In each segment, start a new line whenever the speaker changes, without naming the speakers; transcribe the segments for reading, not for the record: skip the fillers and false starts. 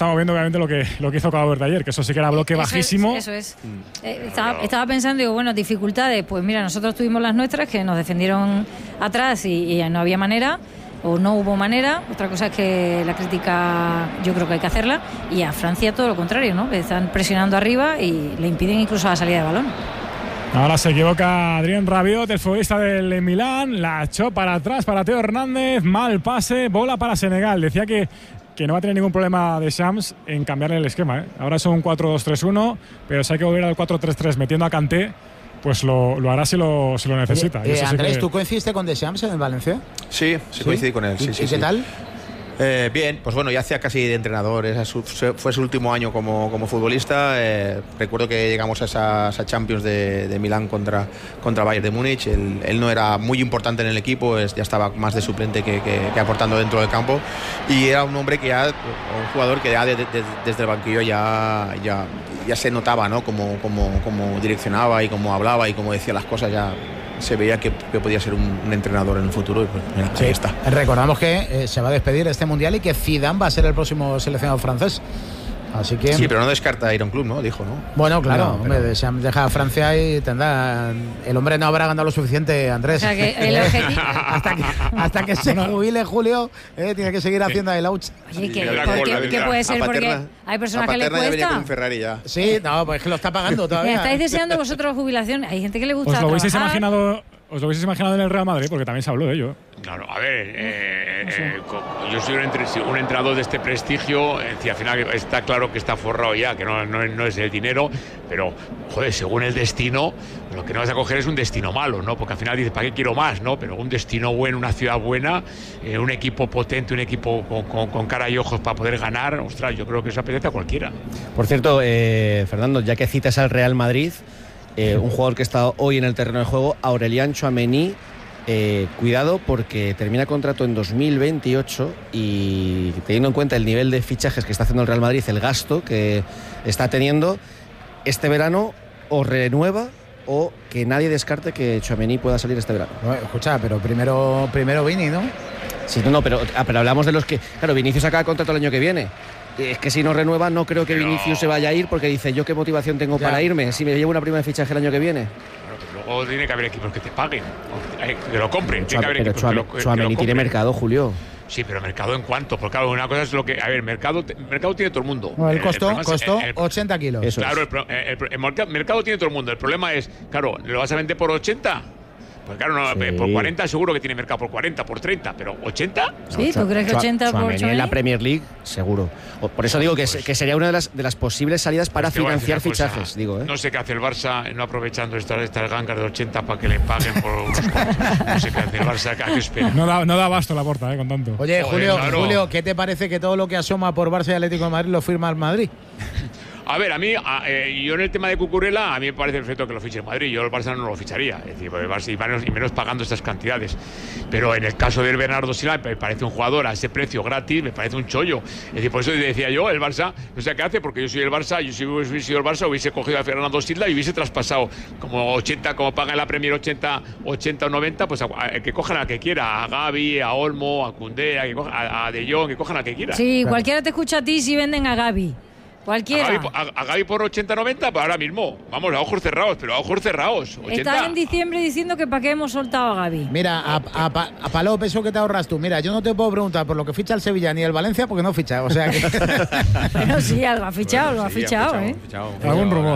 estamos viendo obviamente lo que hizo Cabo Verde ayer, que eso sí que era bloque bajísimo.
Eso es. Estaba pensando, digo, bueno, dificultades, pues mira, nosotros tuvimos las nuestras, que nos defendieron atrás y no había manera, o no hubo manera. Otra cosa es que la crítica yo creo que hay que hacerla, y a Francia todo lo contrario, ¿no? Están presionando arriba y le impiden incluso la salida de balón.
Ahora se equivoca Adrien Rabiot, el futbolista del Milán, la echó para atrás para Theo Hernández, mal pase, bola para Senegal. Decía que no va a tener ningún problema Deschamps en cambiarle el esquema, ¿eh? Ahora son un 4-2-3-1, pero si hay que volver al 4-3-3 metiendo a Kanté, pues lo hará si lo necesita.
Andrés, ¿tú coincidiste con Deschamps en el Valencia?
Sí, coincidí con él.
¿Y qué tal?
Bien, pues bueno, ya hacía casi de entrenador. Fue su último año como futbolista. Recuerdo que llegamos a esa Champions de Milán contra Bayern de Múnich. Él no era muy importante en el equipo, ya estaba más de suplente que aportando dentro del campo. Y era un hombre un jugador que ya desde el banquillo ya se notaba, ¿no? Cómo direccionaba y cómo hablaba y cómo decía las cosas. Ya se veía que podía ser un entrenador en el futuro, y pues mira,
sí,
ahí está.
Recordamos que se va a despedir este mundial y que Zidane va a ser el próximo seleccionador francés. Así que
sí, pero no descarta ir a un club, ¿no? Dijo, ¿no?
Bueno, claro,
no,
hombre, deja a Francia y tendrá. El hombre no habrá ganado lo suficiente, Andrés.
O sea, que el objetivo
hasta que se jubile Julio, tiene que seguir haciendo el ouch.
Oye, ¿qué puede ser? Porque hay personas que le cuesta.
Con un Ferrari ya.
Sí, no, pues que lo está pagando todavía.
¿Estáis deseando vosotros jubilación? Hay gente que le gusta.
¿Os lo hubieseis imaginado en el Real Madrid? Porque también se habló de ello.
Claro, a ver, yo soy un entrenador de este prestigio. Al final está claro que está forrado ya, que no es el dinero, pero, joder, según el destino, lo que no vas a coger es un destino malo, ¿no? Porque al final dices, ¿para qué quiero más, no? Pero un destino bueno, una ciudad buena, un equipo potente, un equipo con cara y ojos para poder ganar, ostras, yo creo que eso apetece a cualquiera.
Por cierto, Fernando, ya que citas al Real Madrid, un jugador que está hoy en el terreno de juego, Aurélien Tchouaméni, cuidado porque termina contrato en 2028 y teniendo en cuenta el nivel de fichajes que está haciendo el Real Madrid, el gasto que está teniendo, este verano o renueva o que nadie descarte que Tchouaméni pueda salir este verano.
No, escucha, pero primero Vini, ¿no?
Sí, pero hablamos de los que... Claro, Vinicius acaba contrato el año que viene. Es que si no renueva, no creo que Vinicius se vaya a ir, porque dice, ¿yo qué motivación tengo para irme si me llevo una prima de fichaje el año que viene?
Claro, pero luego tiene que haber equipos que te paguen, que lo compren.
Pero Tchouaméni tiene mercado, Julio.
Sí, pero mercado en cuánto, porque claro, una cosa es lo que... A ver, mercado tiene todo el mundo.
No, él costó 80 kilos.
Eso claro, el mercado tiene todo el mundo. El problema es, claro, ¿lo vas a vender por 80? Pues claro, no, sí. Por 40 seguro que tiene mercado, por 40, por 30, pero ¿80?
Sí, ¿tú crees que 80 por
Tchouaméni en la Premier League? Seguro. Por eso digo que sería una de las posibles salidas para financiar fichajes.
No sé qué hace el Barça, no aprovechando estas gangas de 80 para que le paguen por unos cuantos. No sé qué hace el Barça, ¿a qué espera?
No da abasto la porta, con tanto.
Oye, Julio, ¿qué te parece que todo lo que asoma por Barça y Atlético de Madrid lo firma el Madrid?
A ver, a mí, yo en el tema de Cucurella, a mí me parece perfecto que lo fiche el Madrid. Yo el Barça no lo ficharía, es decir, el Barça y menos pagando estas cantidades. Pero en el caso del Bernardo Silva, me parece un jugador a ese precio gratis, me parece un chollo. Es decir, por eso decía yo, el Barça, no sé qué hace, porque yo soy el Barça, yo si hubiese sido el Barça, hubiese cogido a Bernardo Silva y hubiese traspasado como 80, como paga en la Premier 80 o 90, pues que cojan al que quiera, a Gavi, a Olmo, a Koundé, a De Jong, que cojan al que quiera.
Sí, cualquiera te escucha a ti si venden a Gavi. Cualquiera.
A Gavi por 80-90, pues ahora mismo. Vamos, a ojos cerrados, pero a ojos cerrados. 80.
Están en diciembre diciendo que para qué hemos soltado a Gavi.
Mira, a Palop, eso que te ahorras tú. Mira, yo no te puedo preguntar por lo que ficha el Sevilla ni el Valencia porque no ficha. O sea que...
Pero sí, algo ha fichado,
Ha fichado.
Algún rumor.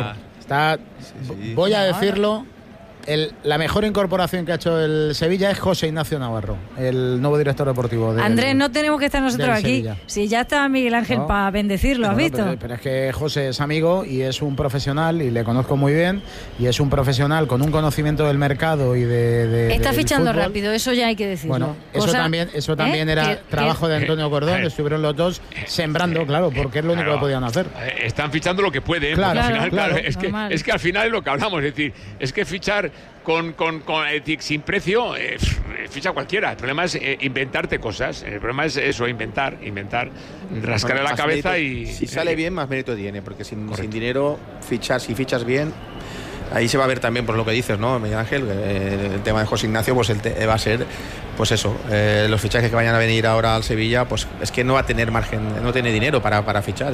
Voy a decirlo. La mejor incorporación que ha hecho el Sevilla es José Ignacio Navarro, el nuevo director deportivo.
Andrés, no tenemos que estar nosotros aquí.
Sevilla.
Si ya está Miguel Ángel para bendecirlo, ¿has visto?
Pero es que José es amigo y es un profesional y le conozco muy bien y es un profesional con un conocimiento del mercado y
está fichando
fútbol.
Rápido, eso ya hay que decirlo.
Bueno, eso también era trabajo de Antonio Cordón, estuvieron los dos sembrando, claro, porque es lo único que podían hacer.
Están fichando lo que pueden,
claro,
al final,
claro.
Es que al final es lo que hablamos, es decir, es que fichar sin precio, ficha cualquiera. El problema es inventarte cosas. El problema es eso, inventar, rascarle la cabeza
mérito, si sale bien, más mérito tiene, porque sin dinero, si fichas bien, ahí se va a ver también por lo que dices, ¿no, Miguel Ángel? El tema de José Ignacio pues va a ser, pues eso, los fichajes que vayan a venir ahora al Sevilla, pues es que no va a tener margen, no tiene dinero para fichar.